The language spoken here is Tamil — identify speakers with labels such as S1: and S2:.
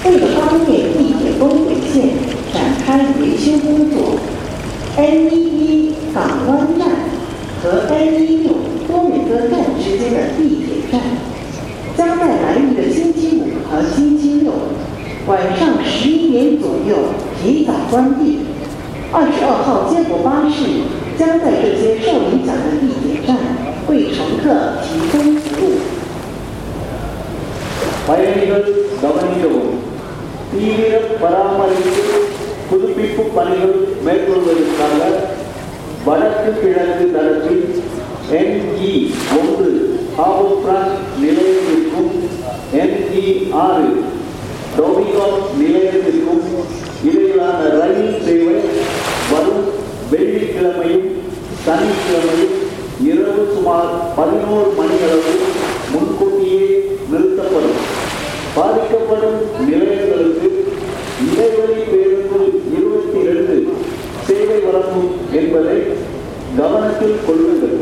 S1: 为了方便地铁东北线展开维修工作 ，N11 港湾站和 N16多美多站之间的地铁站将在来日的星期五和星期六晚上11点左右提早关闭。22号接驳巴士将在这些受影响的地铁站为乘客提供服务。
S2: பயணிகள் கவனிக்கவும். தீவிர பராமரிப்பு புதுப்பிப்பு பணிகள் மேற்கொள்வதற்காக வடக்கு கிழக்கு தளத்தில் NE1 ஹார்பர் பிரான்ச் நிலையத்திற்கும் NE6 டோமிகான் நிலையத்திற்கும் இடையிலான ரயில் சேவை வரும் வெள்ளிக்கிழமையும் சனிக்கிழமையும் இரவு சுமார் 11 மணியளவு முன்கூட்டியே நிறுத்தப்படும். பாதிக்கப்படும் நிலையங்களுக்கு இடைவெளி பேருந்து 22 சேவை வழங்கும் என்பதை கவனத்தில் கொள்ளுங்கள்.